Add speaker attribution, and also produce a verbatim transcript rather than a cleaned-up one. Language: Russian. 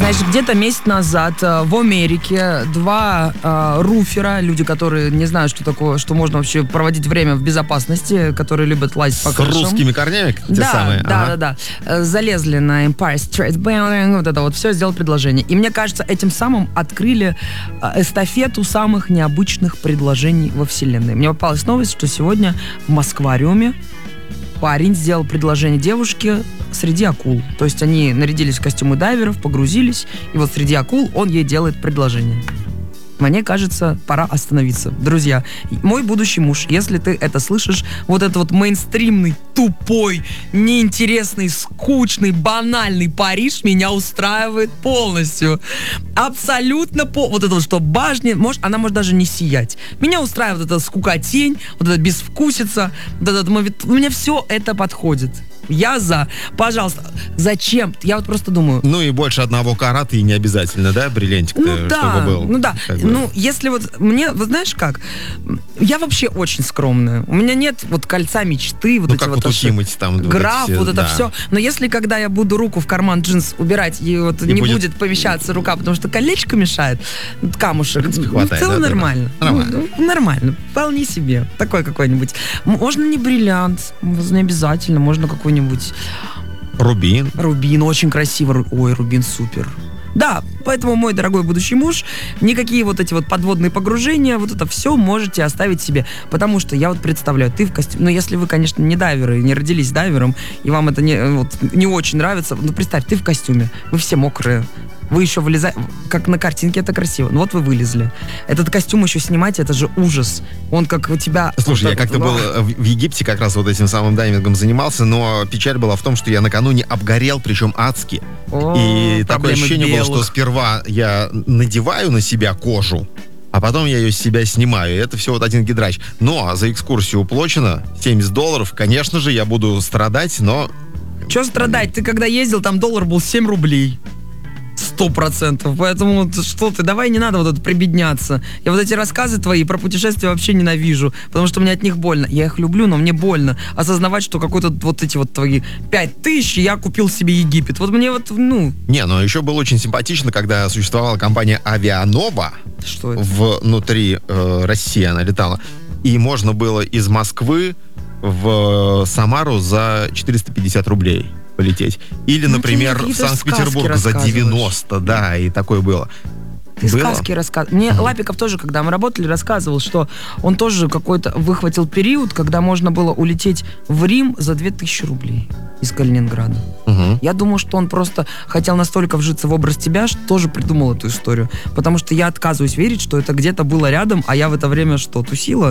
Speaker 1: Значит, где-то месяц назад э, в Америке два э, руфера, люди, которые не знают, что такое, что можно вообще проводить время в безопасности, которые любят лазить по крышам.
Speaker 2: С русскими корнями, те
Speaker 1: да,
Speaker 2: самые?
Speaker 1: Да,
Speaker 2: ага.
Speaker 1: да, да. Э, залезли на Empire State Building, вот это вот все, сделал предложение. И мне кажется, этим самым открыли э, эстафету самых необычных предложений во вселенной. Мне попалась новость, что сегодня в Москвариуме парень сделал предложение девушке среди акул. То есть они нарядились в костюмы дайверов, погрузились, и вот среди акул он ей делает предложение. Мне кажется, пора остановиться. Друзья, мой будущий муж, если ты это слышишь, вот этот вот мейнстримный, тупой, неинтересный, скучный, банальный Париж меня устраивает полностью. Абсолютно по... Вот это вот, что башня, может, она может даже не сиять. Меня устраивает вот эта скукотень, вот эта безвкусица, вот этот мовит... Мне все это подходит. Я за. Пожалуйста, зачем? Я вот просто думаю.
Speaker 2: Ну и больше одного карата и не обязательно, да, бриллиантик-то,
Speaker 1: ну, да,
Speaker 2: чтобы был.
Speaker 1: Ну да,
Speaker 2: как бы.
Speaker 1: Ну если вот мне, вот знаешь как, я вообще очень скромная. У меня нет вот кольца мечты, вот
Speaker 2: ну,
Speaker 1: эти
Speaker 2: как
Speaker 1: вот...
Speaker 2: вот у Тимати там.
Speaker 1: Граф, вот, вот это
Speaker 2: да.
Speaker 1: все. Но если когда я буду руку в карман джинс убирать, и вот и не будет... будет помещаться рука, потому что колечко мешает, камушек,
Speaker 2: в, принципе, хватает,
Speaker 1: в целом
Speaker 2: да,
Speaker 1: нормально.
Speaker 2: Нормально.
Speaker 1: Ну, нормально. Вполне себе. Такой какой-нибудь. Можно не бриллиант, не обязательно, можно какой-нибудь...
Speaker 2: Рубин.
Speaker 1: Рубин, очень красиво. Ой, рубин супер. Да, поэтому, мой дорогой будущий муж, никакие вот эти вот подводные погружения, вот это все можете оставить себе. Потому что я вот представляю, ты в костюме... Ну, если вы, конечно, не дайверы, не родились дайвером, и вам это не, вот, не очень нравится, ну, представь, ты в костюме, вы все мокрые, вы еще вылезаете, как на картинке, это красиво. Ну вот вы вылезли. Этот костюм еще снимать, это же ужас. Он как у тебя...
Speaker 2: Слушай,
Speaker 1: вот
Speaker 2: я как-то
Speaker 1: вот,
Speaker 2: был в Египте, как раз вот этим самым дайвингом занимался, но печаль была в том, что я накануне обгорел, причем адски.
Speaker 1: О,
Speaker 2: и такое ощущение
Speaker 1: белых.
Speaker 2: было, что сперва я надеваю на себя кожу, а потом я ее с себя снимаю. И это все вот один гидрач. Но за экскурсию уплочено семьдесят долларов. Конечно же, я буду страдать, но...
Speaker 1: Че страдать? Ты когда ездил, там доллар был семь рублей. Сто процентов. Поэтому что ты, давай не надо вот это прибедняться. Я вот эти рассказы твои про путешествия вообще ненавижу, потому что мне от них больно. Я их люблю, но мне больно осознавать, что какой-то вот эти вот твои пять тысяч я купил себе Египет. Вот мне вот, ну...
Speaker 2: Не, но еще было очень симпатично, когда существовала компания Авианова.
Speaker 1: Что это?
Speaker 2: Внутри э, России она летала. И можно было из Москвы в Самару за четыреста пятьдесят рублей полететь. Или,
Speaker 1: ну,
Speaker 2: например, в Санкт-Петербург за девяносто, да, и такое было.
Speaker 1: Ты
Speaker 2: было?
Speaker 1: Сказки рассказываешь. Мне uh-huh. Лапиков тоже, когда мы работали, рассказывал, что он тоже какой-то выхватил период, когда можно было улететь в Рим за две тысячи рублей из Калининграда. Uh-huh. Я думаю, что он просто хотел настолько вжиться в образ тебя, что тоже придумал эту историю. Потому что я отказываюсь верить, что это где-то было рядом, а я в это время что, тусила?